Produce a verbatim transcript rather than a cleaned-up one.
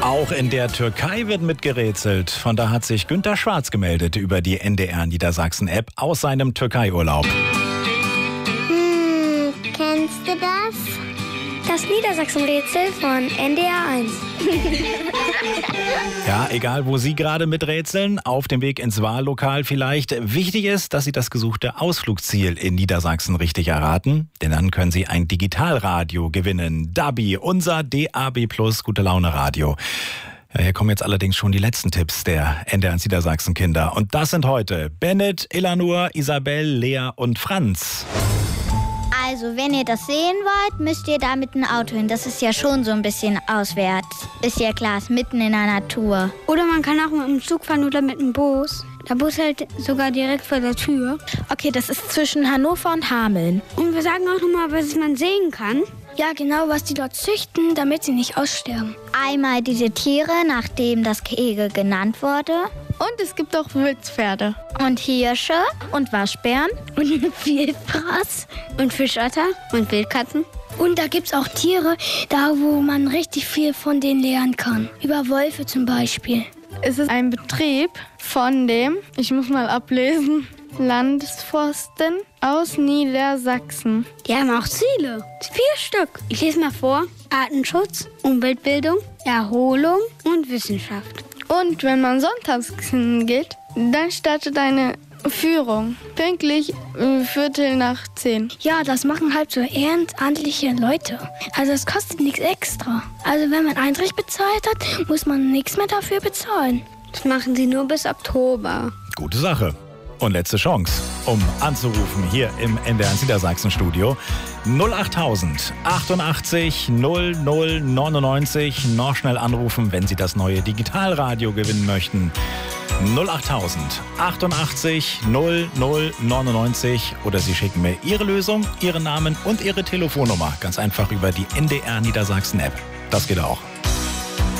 Auch in der Türkei wird mitgerätselt. Von da hat sich Günter Schwarz gemeldet über die N D R Niedersachsen-App aus seinem Türkei-Urlaub. Hm, kennst du das? Das Niedersachsen-Rätsel von N D R eins. Ja, egal wo Sie gerade miträtseln, auf dem Weg ins Wahllokal vielleicht. Wichtig ist, dass Sie das gesuchte Ausflugsziel in Niedersachsen richtig erraten. Denn dann können Sie ein Digitalradio gewinnen. Dabi, unser D A B Plus Gute Laune Radio. Ja, hier kommen jetzt allerdings schon die letzten Tipps der N D R Niedersachsen-Kinder. Und das sind heute Bennett, Elanur, Isabel, Lea und Franz. Also, wenn ihr das sehen wollt, müsst ihr da mit dem Auto hin. Das ist ja schon so ein bisschen auswärts. Ist ja klar, ist mitten in der Natur. Oder man kann auch mit dem Zug fahren oder mit dem Bus. Der Bus hält sogar direkt vor der Tür. Okay, das ist zwischen Hannover und Hameln. Und wir sagen auch nochmal, was man sehen kann. Ja, genau, was die dort züchten, damit sie nicht aussterben. Einmal diese Tiere, nachdem das Gehege genannt wurde. Und es gibt auch Wildpferde. Und Hirsche. Und Waschbären. Und Vielfraß. Und Fischotter. Und Wildkatzen. Und da gibt's auch Tiere, da wo man richtig viel von denen lernen kann. Über Wölfe zum Beispiel. Es ist ein Betrieb von dem, ich muss mal ablesen, Landesforsten aus Niedersachsen. Die haben auch Ziele. Vier Stück. Ich lese mal vor. Artenschutz, Umweltbildung, Erholung und Wissenschaft. Und wenn man sonntags hingeht, dann startet eine Führung. Pünktlich äh, Viertel nach zehn. Ja, das machen halt so ehrenamtliche Leute. Also es kostet nichts extra. Also wenn man Eintritt bezahlt hat, muss man nichts mehr dafür bezahlen. Das machen sie nur bis Oktober. Gute Sache. Und letzte Chance, um anzurufen hier im N D R Niedersachsen-Studio. null achttausend achtundachtzig null null neunundneunzig. Noch schnell anrufen, wenn Sie das neue Digitalradio gewinnen möchten. null achttausend achtundachtzig null null neunundneunzig. Oder Sie schicken mir Ihre Lösung, Ihren Namen und Ihre Telefonnummer. Ganz einfach über die N D R Niedersachsen-App. Das geht auch.